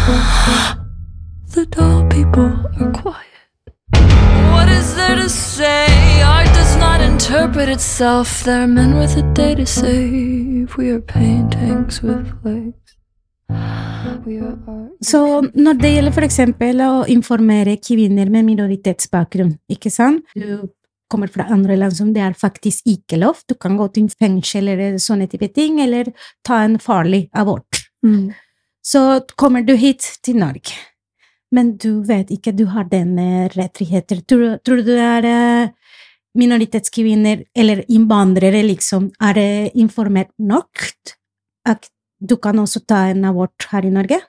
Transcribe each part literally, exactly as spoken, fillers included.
The dull people are quiet. What is there to say? Art does not interpret itself. There are men with a day to save. We are paintings with legs. We are art. Så når det gjelder for eksempel å informere kvinner med minoritetsbakgrunn, ikke sant? Du kommer fra andre land som det er faktisk ikke lov. Du kan gå til fengsel eller sånne type ting, eller ta en farlig abort. Mm. Så kommer du hit til Norge, men du vet ikke, du har denne rettigheter. Tror, tror du det er uh, minoritetskvinner eller innvandrere, liksom, er det informert nok at du kan også ta en abort her i Norge?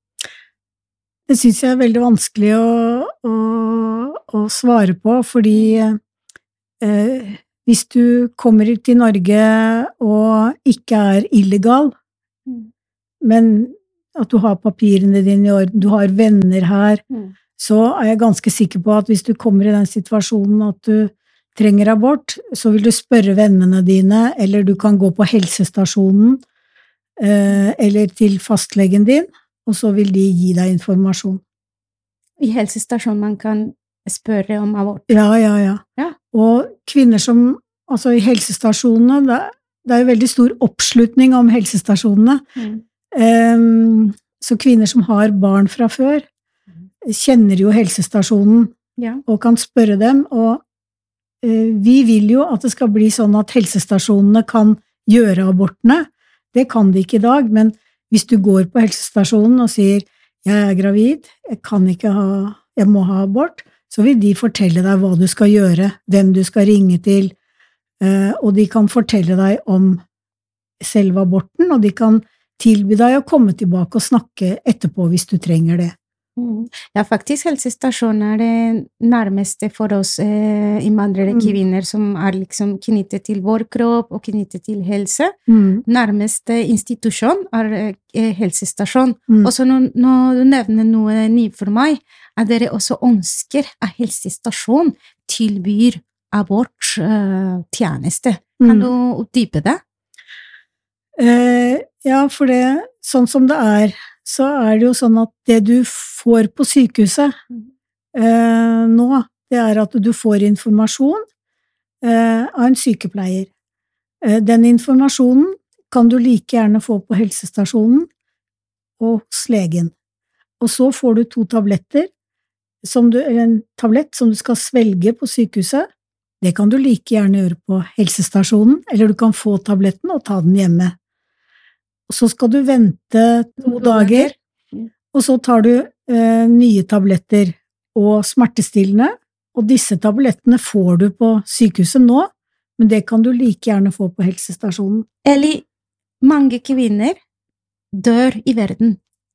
Det synes jeg er veldig vanskelig å, å, å svare på, fordi eh, hvis du kommer til Norge og ikke er illegal, mm. men at du har papirene dine i orden, du har venner her, mm. så er jeg ganske sikker på at hvis du kommer i den situasjonen at du trenger abort, så vil du spørre vennene dine, eller du kan gå på helsestasjonen, eh, eller til fastlegen din, og så vil de gi deg informasjon. I helsestasjonen man kan spørre om abort? Ja, ja, ja. ja. Og kvinner som, altså i helsestasjonene, det, det er jo veldig stor oppslutning om helsestasjonene, mm. Um, så kvinner som har barn fra før kjenner jo helsestasjonen ja. og kan spørre dem, og uh, vi vil jo at det skal bli sånn at helsestasjonene kan gjøre abortene. Det kan de ikke i dag, men hvis du går på helsestasjonen og sier jeg er gravid, jeg kan ikke ha, jeg må ha abort, så vil de fortelle deg hva du skal gjøre, hvem du skal ringe til, uh, og de kan fortelle deg om selve aborten, og de kan tilby deg å komme tilbake og snakke etterpå hvis du trenger det. Mm. Ja, faktisk helsestasjonen er det nærmeste for oss eh, innvandrere mm. kvinner som er liksom knyttet til vår kropp og knyttet til helse. Mm. Nærmeste institusjon er eh, helsestasjon. Mm. Og så når, når du nevner noe ny for meg, at dere også ønsker at helsestasjon tilbyr abort eh, tjeneste. Kan mm. du utdype det? Eh, ja, for det, sånn som det er, så er det jo sånn at det du får på sykehuset eh, nå, det er at du får informasjon eh, av en sykepleier. Eh, den informasjonen kan du like gjerne få på helsestasjonen og hos legen. Og så får du to tabletter, som du, eller en tablett som du skal svelge på sykehuset. Det kan du like gjerne gjøre på helsestasjonen, eller du kan få tabletten og ta den hjemme. Og så skal du vente to dager, og så tar du eh, nye tabletter og smertestillende, og disse tablettene får du på sykehuset nå, men det kan du like gjerne få på helsestasjonen. Eller mange kvinner dør i verden.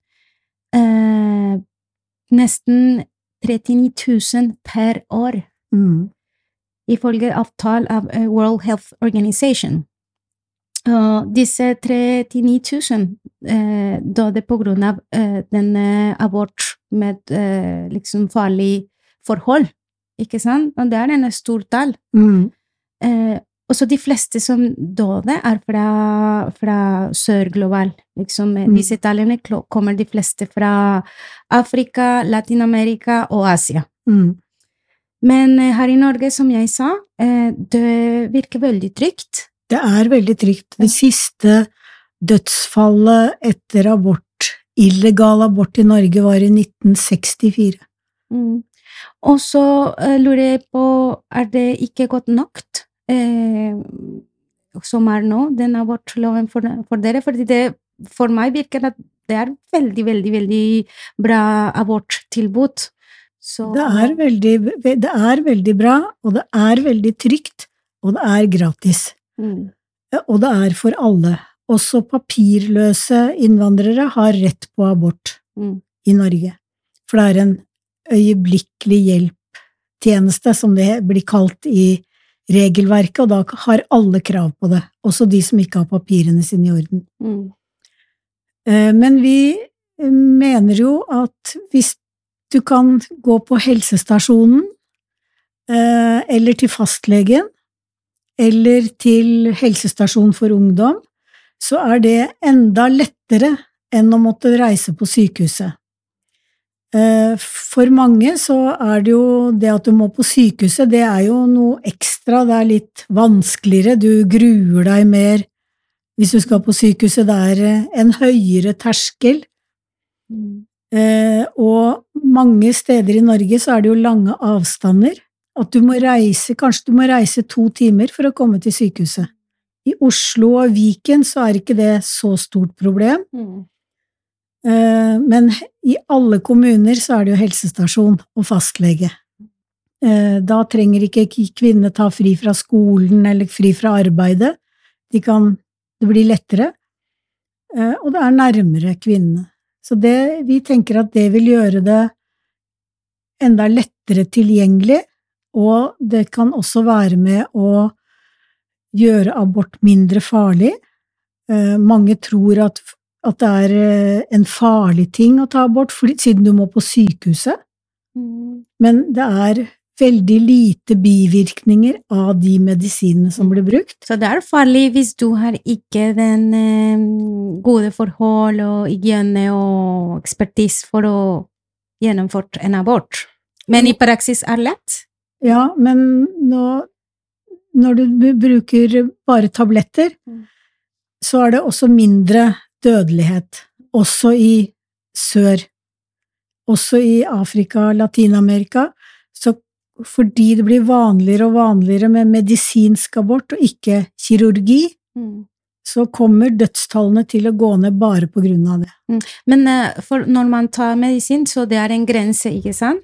Eh, nesten trettini tusen per år, mm. ifølge avtale av World Health Organization. Uh, disse trettini tusen uh, døde på grunn av uh, den uh, abort med uh, liksom farlig forhold, ikke sant? Og det er en stor tall. Mm. Uh, og så de fleste som døde er fra, fra sør-global. Liksom, mm. Disse tallene kommer de fleste fra Afrika, Latin-Amerika og Asia. Mm. Men uh, her i Norge, som jeg sa, uh, det virker veldig trygt. Det er veldig trygt. Det siste dødsfallet etter abort, illegal abort i Norge, var i nitten sekstifire. Mm. Og så uh, lurer jeg på, er det ikke godt nok eh, som er nå, den abortloven for, for dere? Fordi det for meg virker at det er veldig, veldig, veldig bra aborttilbud. Så... Det er veldig, det er veldig bra, og det er veldig trygt, og det er gratis. Mm. Og det er for alle. Også papirløse innvandrere har rett på abort mm. i Norge. For det er en øyeblikkelig hjelptjeneste, som det blir kalt i regelverket, og da har alle krav på det, også de som ikke har papirene sine i orden. Mm. Men vi mener jo at hvis du kan gå på helsestasjonen, eller til fastlegen, eller til helsestasjon for ungdom, så er det enda lettere enn å måtte reise på sykehuset. For mange så er det jo det at du må på sykehuset, det er jo noe ekstra, det er litt vanskeligere, du gruer deg mer hvis du skal på sykehuset, det er en høyere terskel. Mm. Og mange steder i Norge så er det jo lange avstander, at du må reise, kanskje du må reise to timer for å komme til sykehuset. I Oslo og Viken så er ikke det så stort problem. Mm. Men i alle kommuner så er det jo helsestasjon og fastlege. Da trenger ikke kvinner ta fri fra skolen eller fri fra arbeidet. De kan, det blir lettere, og det er nærmere kvinnene. Så det, vi tenker at det vil gjøre det enda lettere tilgjengelig, og det kan også være med å gjøre abort mindre farlig. Mange tror at at det er en farlig ting å ta abort, siden du må på sykehuset. Mm. Men det er veldig lite bivirkninger av de medisinene som blir brukt. Så det er farlig hvis du har ikke den eh, gode forhold og hygiene og ekspertis for å gjennomføre en abort. Men i praksis er det lett? Ja, men nå, når du bruker bare tabletter, mm. så er det også mindre dødelighet, også i sør, også i Afrika, Latinamerika, så fordi det blir vanligere og vanligere med medisinsk abort og ikke kirurgi, mm. så kommer dødstallene til å gå ned bare på grunn av det. Mm. Men uh, for når man tar medisin, så det er en grense, ikke sant?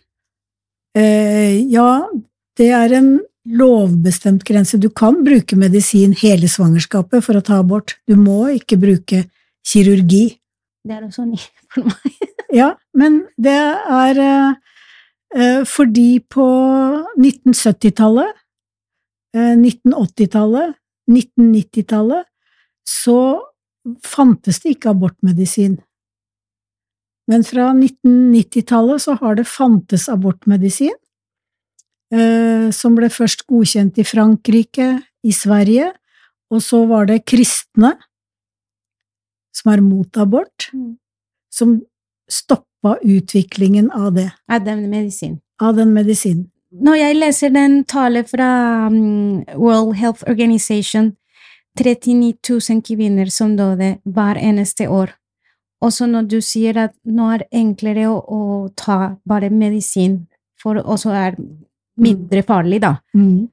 Uh, ja, det er en lovbestemt grense. Du kan bruke medisin hele svangerskapet for å ta abort. Du må ikke bruke kirurgi. Det er også nytt for meg. Ja, men det er eh, fordi på nitten syttitallet, eh, nitten åttitallet, nitten nittitallet, så fantes det ikke abortmedisin. Men fra nitten nittitallet så har det fantes abortmedisin, eh, som ble først godkjent i Frankrike, i Sverige, og så var det kristne, som er mot abort, mm. som stoppa utviklingen av det. Av den medisin. Av den medisin. Når jeg leser den tale fra um, World Health Organization, trettini tusen kvinner som døde hver eneste år. Og så når du sier at nå er det enklere å, å ta bare medisin, for også er mindre farlig da. Mm.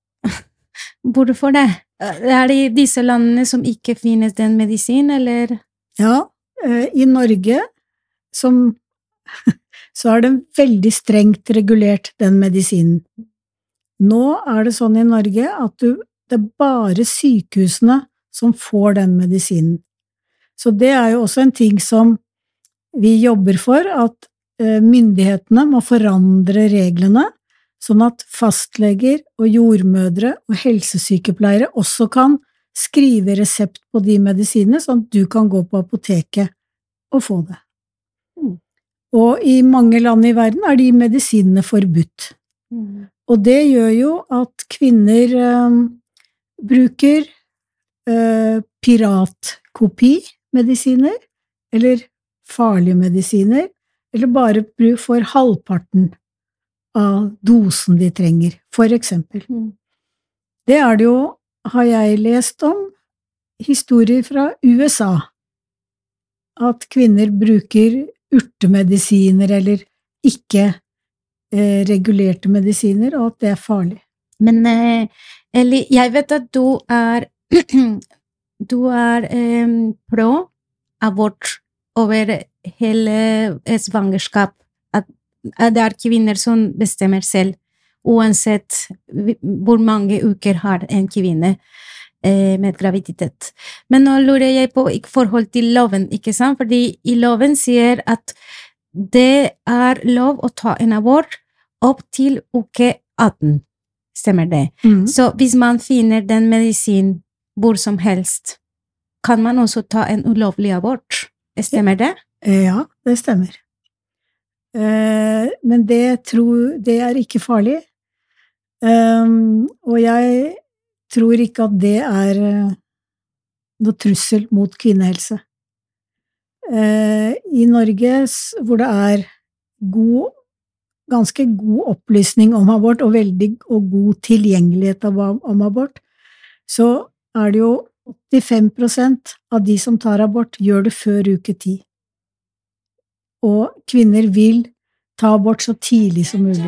Hvorfor det? Er det i disse landene som ikke finnes den medisin, eller? Ja, i Norge som, så er det veldig strengt regulert den medisinen. Nå er det sånn i Norge at du, det er bare sykehusene som får den medisinen. Så det er jo også en ting som vi jobber for, at myndighetene må forandre reglene, sånn at fastleger og jordmødre og helsesykepleiere også kan skrive resept på de medisinene, sånn at du kan gå på apoteket og få det. Mm. Og i mange land i verden er de medisinene forbudt. Mm. Og det gjør jo at kvinner eh, bruker eh, piratkopi-medisiner, eller farlige medisiner, eller bare får halvparten av dosen de trenger, for eksempel. Mm. Det er det jo, har jeg lest om, historier fra U S A, at kvinner bruker urtemedisiner eller ikke eh, regulerte medisiner, og at det er farlig. Men eh, Eli, jeg vet at du er du er eh, pro abort over hele svangerskap, at det er kvinner som bestemmer selv, uansett hvor mange uker har en kvinne eh, med graviditet. Men nå lurer jeg på i forhold til loven, ikke sant? Fordi i loven sier at det er lov å ta en abort opp til uke atten. Stemmer det? Mm. Så hvis man finner den medisin hvor som helst, kan man også ta en ulovlig abort. Stemmer det? Ja, det stemmer. Men det, tror, det er ikke farlig, um, og jeg tror ikke at det er noe trussel mot kvinnehelse. Uh, I Norge, hvor det er god, ganske god opplysning om abort, og veldig og god tilgjengelighet av, om abort, så er det jo åttifem prosent av de som tar abort, gjør det før uke ti. Og kvinner vil ta abort så tidlig som mulig.